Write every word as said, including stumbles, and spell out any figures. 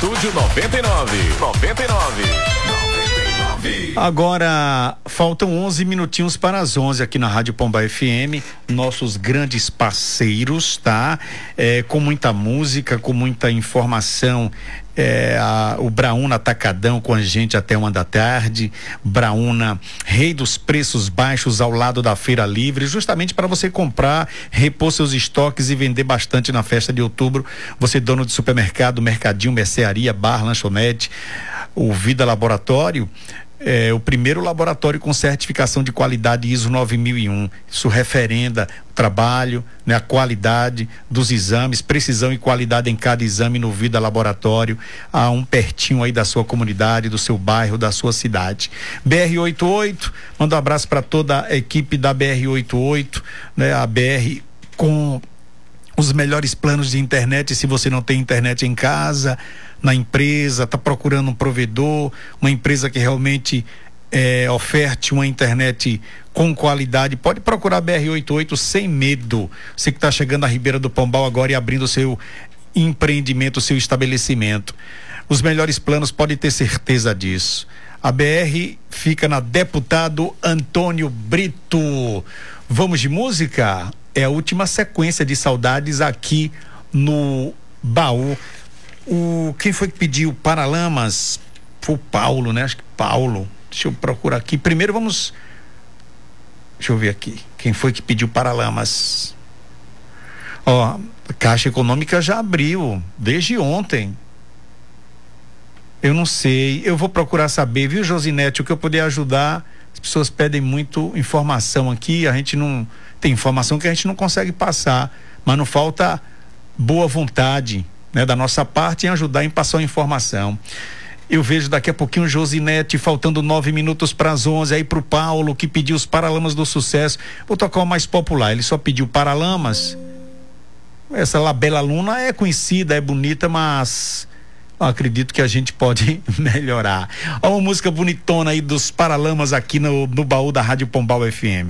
Estúdio noventa e nove. noventa e nove. Agora, faltam onze minutinhos para as onze aqui na Rádio Pomba F M, nossos grandes parceiros, tá? É, com muita música, com muita informação. É, a, o Brauna Atacadão com a gente até uma da tarde. Brauna, rei dos preços baixos, ao lado da Feira Livre, justamente para você comprar, repor seus estoques e vender bastante na festa de outubro. Você, dono de supermercado, mercadinho, mercearia, bar, lanchonete, o Vida Laboratório é o primeiro laboratório com certificação de qualidade I S O nove mil e um. Isso referenda o trabalho, né, a qualidade dos exames, precisão e qualidade em cada exame no Vida Laboratório, a um pertinho aí da sua comunidade, do seu bairro, da sua cidade. B R oitenta e oito, manda um abraço para toda a equipe da B R oitenta e oito, né, a B R com os melhores planos de internet. Se você não tem internet em casa, na empresa, está procurando um provedor, uma empresa que realmente é, oferte uma internet com qualidade, pode procurar a B R oitenta e oito sem medo. Você que está chegando à Ribeira do Pombal agora e abrindo o seu empreendimento, o seu estabelecimento, os melhores planos, pode ter certeza disso. A B R fica na Deputado Antônio Brito. Vamos de música? É a última sequência de saudades aqui no baú. O, quem foi que pediu Paralamas? Foi o Paulo, né? Acho que Paulo. Deixa eu procurar aqui. Primeiro vamos. Deixa eu ver aqui. Quem foi que pediu Paralamas? Ó, a Caixa Econômica já abriu desde ontem. Eu não sei. Eu vou procurar saber, viu, Josinete? O que eu puder ajudar. As pessoas pedem muito informação aqui. A gente não. Tem informação que a gente não consegue passar. Mas não falta boa vontade, né, da nossa parte, em ajudar em passar a informação. Eu vejo daqui a pouquinho o Josinete, faltando nove minutos para as onze, aí pro Paulo, que pediu os Paralamas do Sucesso. Vou tocar o mais popular, ele só pediu Paralamas. Essa La Bella Luna é conhecida, é bonita, mas eu acredito que a gente pode melhorar. Olha uma música bonitona aí dos Paralamas aqui no, no baú da Rádio Pombal F M.